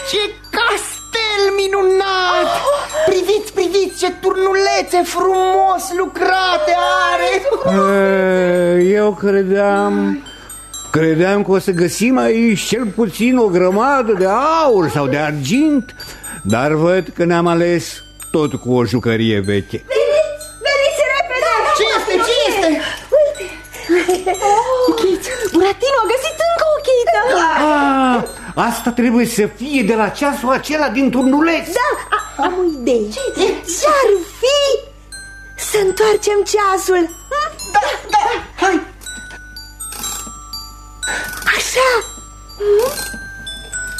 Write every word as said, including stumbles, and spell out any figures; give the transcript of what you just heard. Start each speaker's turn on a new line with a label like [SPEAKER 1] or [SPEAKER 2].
[SPEAKER 1] Ce castel minunat! Priviți, priviți ce turnulețe frumos lucrate are!
[SPEAKER 2] Eu credeam... Credeam că o să găsim aici cel puțin o grămadă de aur sau de argint, dar văd că ne-am ales tot cu o jucărie veche.
[SPEAKER 3] Veniți, veniți repede!
[SPEAKER 1] Ce este, ce este?
[SPEAKER 3] Uite, chiți, Buratino a găsit încă o chită!
[SPEAKER 2] Ah, asta trebuie să fie de la ceasul acela din turnuleț.
[SPEAKER 3] Da, a, am o idee. Ce-ar fi să întoarcem ceasul?
[SPEAKER 1] Da, da, hai!
[SPEAKER 3] Așa!